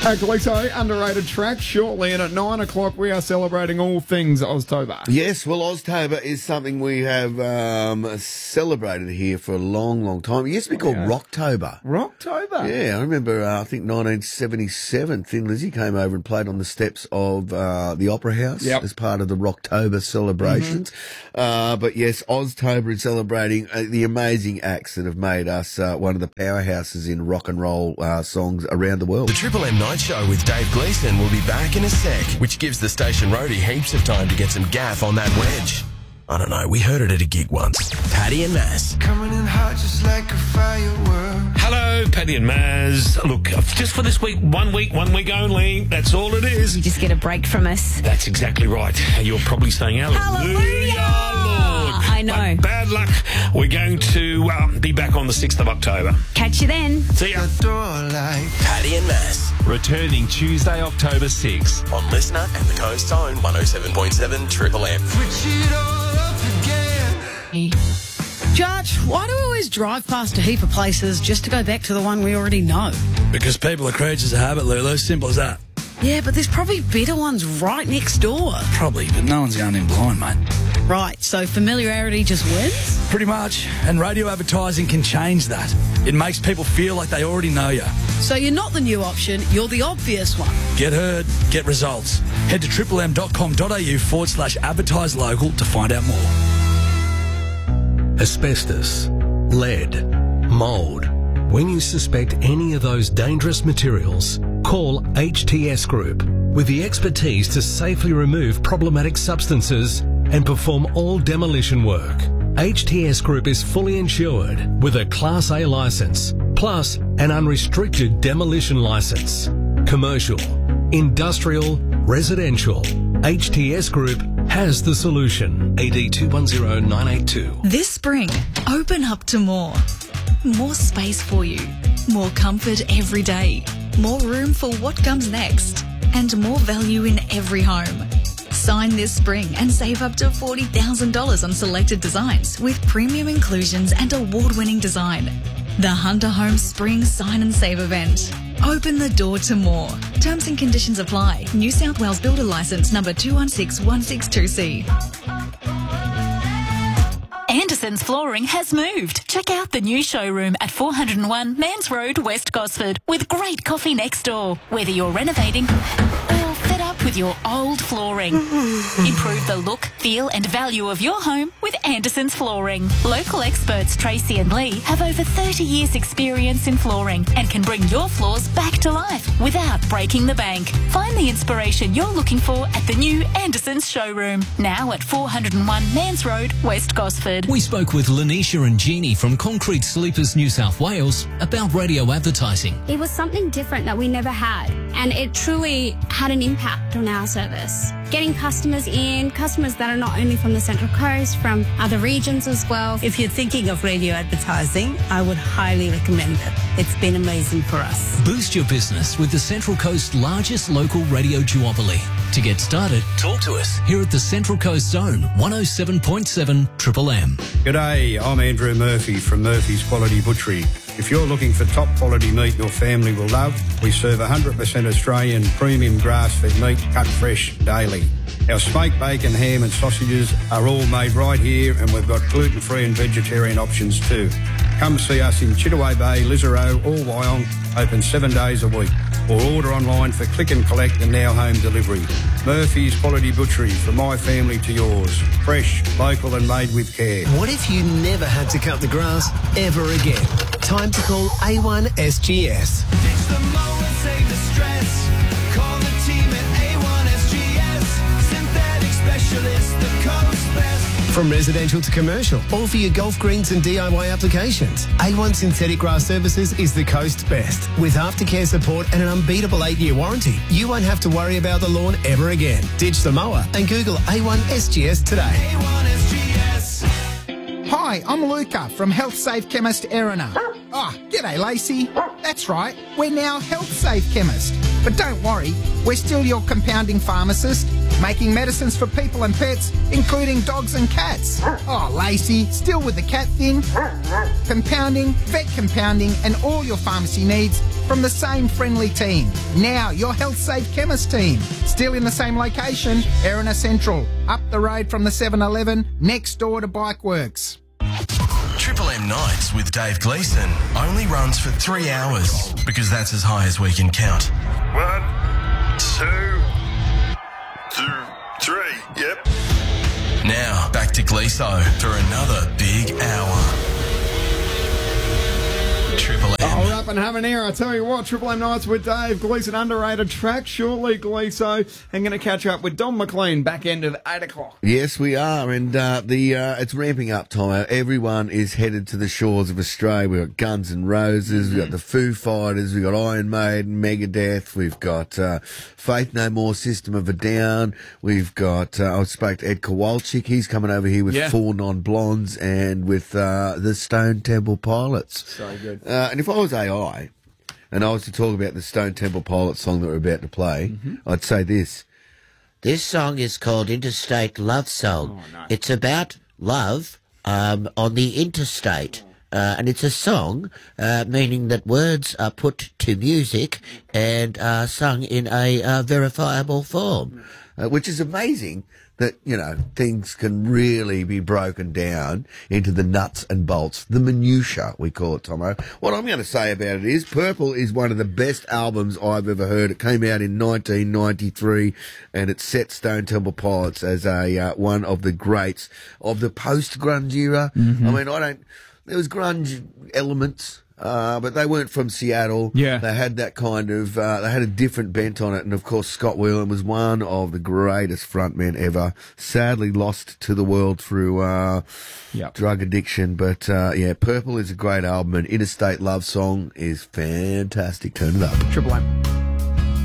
Calypso, underrated track. Shortly, and at 9 o'clock, we are celebrating all things Oztober. Yes, well, Oztober is something we have celebrated here for a long, long time. It used to be called Rocktober. Rocktober? Yeah, I remember, I think 1977, Thin Lizzy came over and played on the steps of the Opera House as part of the Rocktober celebrations. But yes, Oztober is celebrating the amazing acts that have made us one of the powerhouses in rock and roll songs around the world. The Triple M Night Show with Dave Gleeson will be back in a sec, which gives the station roadie heaps of time to get some gaff on that wedge. I don't know, we heard it at a gig once. Paddy and Maz. Coming in hot just like a firework. Hello, Paddy and Maz. Look, just for this week, one week only. That's all it is. You just get a break from us. That's exactly right. You're probably saying hallelujah, Lord. I know. But bad luck. We're going to be back on the 6th of October. Catch you then. See ya. Paddy and Maz. Returning Tuesday, October 6. On Listener and the Coast's own 107.7 Triple M. Switch it all up again. Judge, why do we always drive past a heap of places just to go back to the one we already know? Because people are creatures of habit, Lulu. Simple as that. Yeah, but there's probably better ones right next door. Probably, but no one's going in blind, mate. Right, so familiarity just wins? Pretty much. And radio advertising can change that. It makes people feel like they already know you. So you're not the new option, you're the obvious one. Get heard, get results. Head to triplem.com.au/advertise local to find out more. Asbestos, lead, mould. When you suspect any of those dangerous materials, call HTS Group with the expertise to safely remove problematic substances and perform all demolition work. HTS Group is fully insured with a Class A licence, plus an unrestricted demolition licence. Commercial, industrial, residential. HTS Group has the solution. AD 210982. This spring, open up to more. More space for you. More comfort every day. More room for what comes next. And more value in every home. Sign this spring and save up to $40,000 on selected designs with premium inclusions and award-winning design. The Hunter Home Spring Sign and Save event. Open the door to more. Terms and conditions apply. New South Wales Builder Licence number 216162C. Anderson's Flooring has moved. Check out the new showroom at 401 Mans Road, West Gosford, with great coffee next door. Whether you're renovating or fed up with your old flooring, improve the look, feel and value of your home with Anderson's Flooring. Local experts Tracy and Lee have over 30 years experience in flooring and can bring your floors back to life without breaking the bank. Find the inspiration you're looking for at the new Anderson's showroom, now at 401 Mans Road, West Gosford. We spoke with Lanisha and Jeannie from Concrete Sleepers New South Wales about radio advertising. It was something different that we never had, and it truly had an impact on our service. Getting customers in, customers that are not only from the Central Coast, from other regions as well. If you're thinking of radio advertising, I would highly recommend it. It's been amazing for us. Boost your business with the Central Coast's largest local radio duopoly. To get started, talk to us here at the Central Coast Zone, 107.7 Triple M. G'day, I'm Andrew Murphy from Murphy's Quality Butchery. If you're looking for top quality meat your family will love, we serve 100% Australian premium grass-fed meat cut fresh daily. Our smoked bacon, ham and sausages are all made right here, and we've got gluten-free and vegetarian options too. Come see us in Chittaway Bay, Lisarow or Wyong, open 7 days a week. Or order online for click and collect and now home delivery. Murphy's Quality Butchery, from my family to yours. Fresh, local and made with care. What if you never had to cut the grass ever again? Time to call A1 SGS. Ditch the mower, save the stress. Call the team at A1 SGS. Synthetic specialist, the coast best. From residential to commercial, all for your golf greens and DIY applications. A1 Synthetic Grass Services is the coast's best. With aftercare support and an unbeatable 8-year warranty, you won't have to worry about the lawn ever again. Ditch the mower and Google A1 SGS today. A1 SGS. Hi, I'm Luca from Health Safe Chemist Erina. G'day Lacey. That's right, we're now Health Safe Chemist. But don't worry, we're still your compounding pharmacist, making medicines for people and pets, including dogs and cats. Oh, Lacey, still with the cat thing? Compounding, vet compounding, and all your pharmacy needs from the same friendly team. Now your Health Safe Chemist team. Still in the same location, Erina Central. Up the road from the 7-Eleven, next door to Bikeworks. Triple M Nights with Dave Gleeson only runs for 3 hours because that's as high as we can count. 1, 2, 3, yep. Now, back to Gleeso for another big hour. Triple M. Oh, we're up and having air. I tell you what, Triple M Nights with Dave Gleeson, underrated track, surely Gleeso. I'm going to catch up with Don McLean back end of 8 o'clock. Yes, we are, and it's ramping up time. Everyone is headed to the shores of Australia. We've got Guns N' Roses, we've got the Foo Fighters, we've got Iron Maiden, Megadeth, we've got Faith No More, System of a Down, we've got, I spoke to Ed Kowalczyk, he's coming over here with 4 Non-Blondes and with the Stone Temple Pilots. So good. And if I was AI, and I was to talk about the Stone Temple Pilots song that we're about to play, I'd say this. This song is called Interstate Love Song. Oh, no. It's about love on the interstate. And it's a song meaning that words are put to music and are sung in a verifiable form. Which is amazing that, you know, things can really be broken down into the nuts and bolts, the minutiae, we call it, Tomo. What I'm going to say about it is Purple is one of the best albums I've ever heard. It came out in 1993, and it set Stone Temple Pilots as one of the greats of the post-grunge era. I mean, there was grunge elements, but they weren't from Seattle. Yeah. They had that kind of, they had a different bent on it. And of course, Scott Weiland was one of the greatest frontmen ever. Sadly lost to the world through, drug addiction. But, Purple is a great album, and Interstate Love Song is fantastic. Turn it up. Triple M.